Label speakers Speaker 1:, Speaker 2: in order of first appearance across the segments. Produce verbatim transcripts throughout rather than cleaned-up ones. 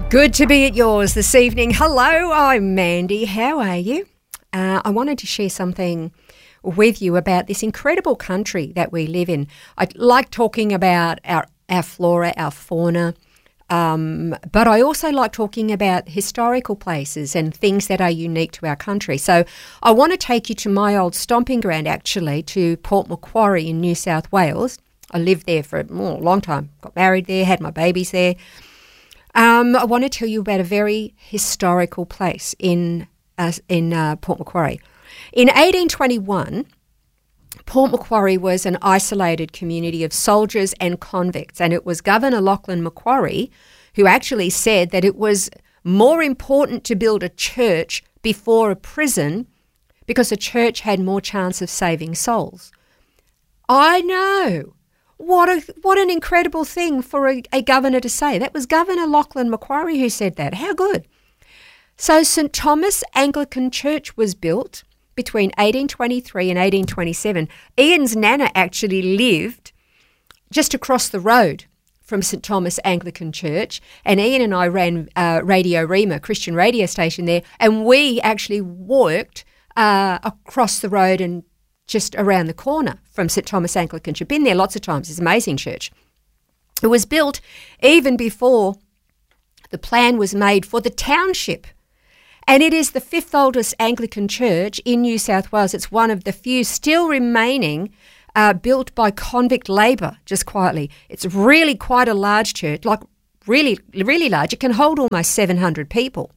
Speaker 1: Good to be at yours this evening. Hello, I'm Mandy. How are you? Uh, I wanted to share something with you about this incredible country that we live in. I like talking about our, our flora, our fauna, um, but I also like talking about historical places and things that are unique to our country. So I want to take you to my old stomping ground, actually, to Port Macquarie in New South Wales. I lived there for a long time, got married there, had my babies there. Um, I want to tell you about a very historical place in uh, in uh, Port Macquarie. In eighteen twenty-one, Port Macquarie was an isolated community of soldiers and convicts, and it was Governor Lachlan Macquarie who actually said that it was more important to build a church before a prison because a church had more chance of saving souls. I know. What a what an incredible thing for a, a governor to say. That was Governor Lachlan Macquarie who said that. How good. So Saint Thomas Anglican Church was built between eighteen twenty-three and eighteen twenty-seven. Ian's nana actually lived just across the road from Saint Thomas Anglican Church, and Ian and I ran uh, Radio Rima, Christian radio station there, and we actually walked uh, across the road and just around the corner from Saint Thomas Anglican Church. Been there lots of times. It's an amazing church. It was built even before the plan was made for the township. And it is the fifth oldest Anglican church in New South Wales. It's one of the few still remaining uh, built by convict labour, just quietly. It's really quite a large church, like really, really large. It can hold almost seven hundred people.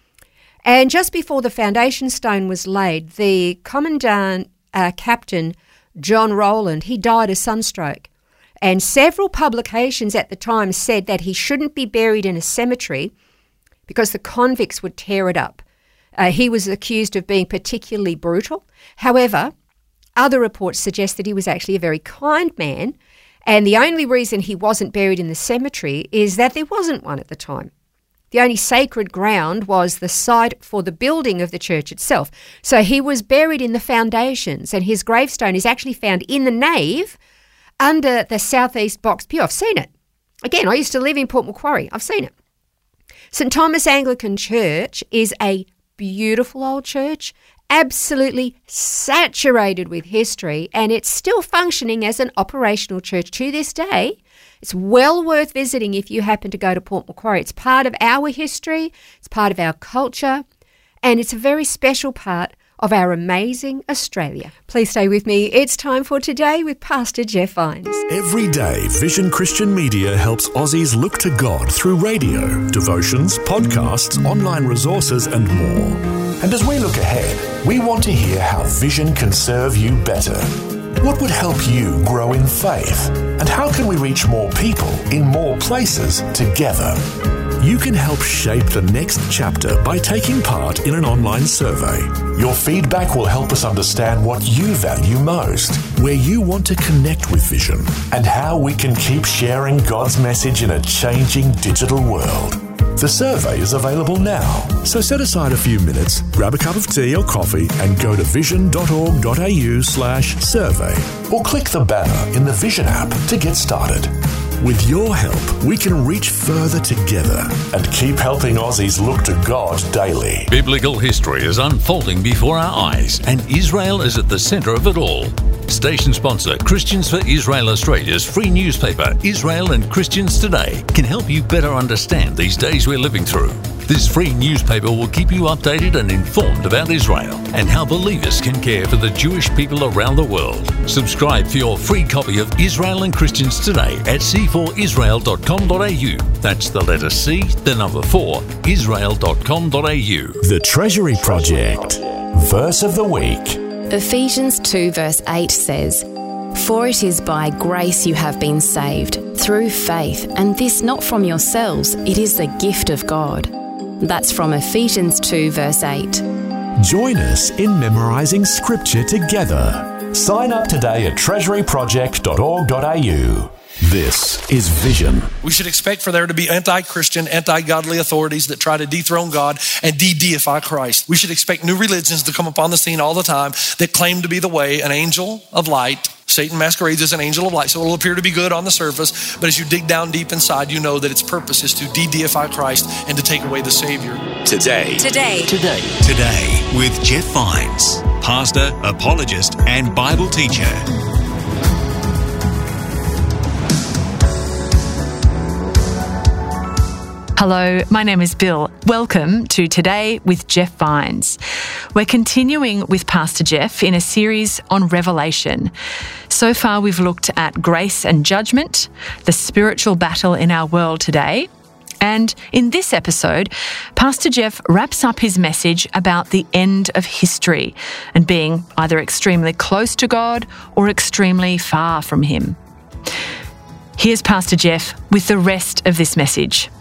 Speaker 1: And just before the foundation stone was laid, the Commandant Uh, Captain John Rowland, he died of sunstroke. And several publications at the time said that he shouldn't be buried in a cemetery because the convicts would tear it up. Uh, he was accused of being particularly brutal. However, other reports suggest that he was actually a very kind man, and the only reason he wasn't buried in the cemetery is that there wasn't one at the time. The only sacred ground was the site for the building of the church itself. So he was buried in the foundations, and his gravestone is actually found in the nave under the southeast box pew. I've seen it. Again, I used to live in Port Macquarie. I've seen it. Saint Thomas Anglican Church is a beautiful old church, absolutely saturated with history, and it's still functioning as an operational church to this day. It's well worth visiting if you happen to go to Port Macquarie. It's part of our history, it's part of our culture, and it's a very special part of our amazing Australia. Please stay with me. It's time for Today with Pastor Jeff Vines.
Speaker 2: Every day, Vision Christian Media helps Aussies look to God through radio, devotions, podcasts, online resources and more.
Speaker 3: And as we look ahead, we want to hear how Vision can serve you better. What would help you grow in faith? And how can we reach more people in more places together?
Speaker 2: You can help shape the next chapter by taking part in an online survey.
Speaker 3: Your feedback will help us understand what you value most,
Speaker 2: where you want to connect with Vision,
Speaker 3: and how we can keep sharing God's message in a changing digital world. The survey is available now.
Speaker 2: So set aside a few minutes, grab a cup of tea or coffee and go to vision.org.au slash survey.
Speaker 3: Or click the banner in the Vision app to get started.
Speaker 2: With your help, we can reach further together
Speaker 3: and keep helping Aussies look to God daily.
Speaker 4: Biblical history is unfolding before our eyes, and Israel is at the centre of it all. Station sponsor Christians for Israel Australia's free newspaper, Israel and Christians Today, can help you better understand these days we're living through. This free newspaper will keep you updated and informed about Israel and how believers can care for the Jewish people around the world. Subscribe for your free copy of Israel and Christians Today at c four israel dot com dot a u. That's the letter C, the number four, israel dot com dot a u.
Speaker 2: The Treasury Project.
Speaker 3: Verse of the week.
Speaker 5: Ephesians two verse eight says, "For it is by grace you have been saved, through faith, and this not from yourselves, it is the gift of God." That's from Ephesians two verse eight.
Speaker 2: Join us in memorising scripture together.
Speaker 3: Sign up today at treasury project dot org dot a u.
Speaker 2: This is Vision.
Speaker 6: We should expect for there to be anti-Christian, anti-godly authorities that try to dethrone God and de-deify Christ. We should expect new religions to come upon the scene all the time that claim to be the way, an angel of light Satan masquerades as an angel of light, so it'll appear to be good on the surface, but as you dig down deep inside, you know that its purpose is to de-deify Christ and to take away the Savior.
Speaker 3: Today.
Speaker 7: Today.
Speaker 8: Today.
Speaker 9: Today with Jeff Vines, pastor, apologist, and Bible teacher.
Speaker 10: Hello, my name is Bill. Welcome to Today with Jeff Vines. We're continuing with Pastor Jeff in a series on Revelation. So far, we've looked at grace and judgment, the spiritual battle in our world today. And in this episode, Pastor Jeff wraps up his message about the end of history and being either extremely close to God or extremely far from Him. Here's Pastor Jeff with the rest of this message.